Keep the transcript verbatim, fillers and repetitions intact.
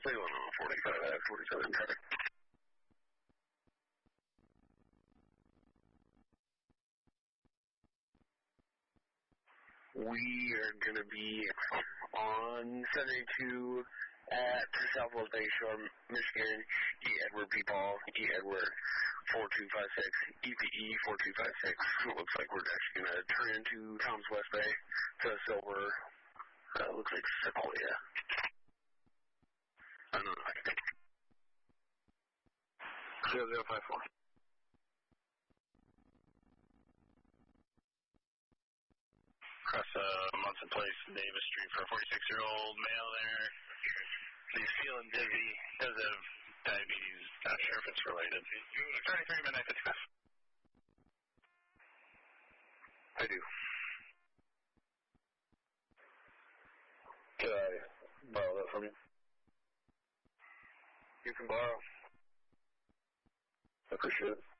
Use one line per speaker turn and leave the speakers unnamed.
Stay on forty-five, I have forty-seven traffic. We are going to be on seventy-two at Southwest Bayshore, Michigan, E. Edward P. Paul, E. Edward four two five six, E P E four two five six. It looks like we're actually going to turn into Tom's West Bay to Silver. Uh, looks like Sequoia. I don't know. zero zero five four.
Across uh, Munson Place, Davis Street for a forty-six-year-old male there. He's feeling dizzy. Does have diabetes. Not sure if it's related. thirty-three midnight fifty-five.
I do.
Can I borrow that from you?
You can borrow.
I appreciate it.